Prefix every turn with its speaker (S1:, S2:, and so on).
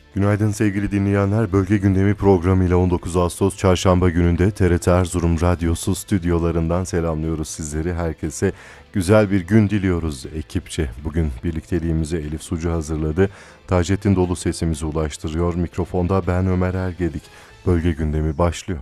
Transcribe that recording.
S1: Günaydın sevgili dinleyenler. Bölge Gündemi programıyla 19 Ağustos Çarşamba gününde TRT Erzurum Radyosu stüdyolarından selamlıyoruz sizleri. Herkese güzel bir gün diliyoruz ekipçe. Bugün birlikteliğimizi Elif Sucu hazırladı. Taceddin Dolu sesimizi ulaştırıyor. Mikrofonda ben Ömer Ergedik. Bölge Gündemi başlıyor.